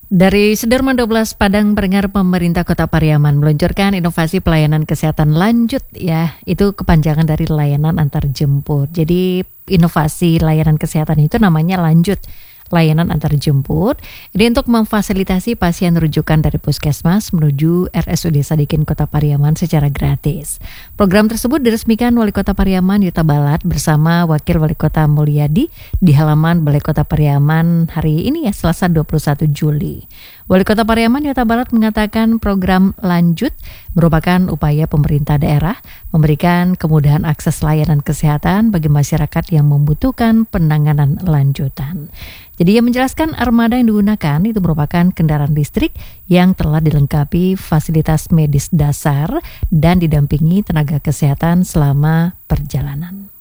Dari Sudirman 12 Padang Pendengar, pemerintah Kota Pariaman meluncurkan inovasi pelayanan kesehatan lanjut ya. Itu kepanjangan dari layanan antar jemput. Jadi inovasi layanan kesehatan itu namanya lanjut. Layanan antar jemput ini untuk memfasilitasi pasien rujukan dari puskesmas menuju RSUD Sadikin Kota Pariaman secara gratis. Program tersebut diresmikan Wali Kota Pariaman Yuta Balat bersama Wakil Wali Kota Mulyadi di halaman Balai Kota Pariaman hari ini ya, Selasa 21 Juli. Wali Kota Pariaman Yuta Balat mengatakan program lanjut merupakan upaya pemerintah daerah memberikan kemudahan akses layanan kesehatan bagi masyarakat yang membutuhkan penanganan lanjutan. Jadi ia menjelaskan armada yang digunakan itu merupakan kendaraan listrik yang telah dilengkapi fasilitas medis dasar dan didampingi tenaga kesehatan selama perjalanan.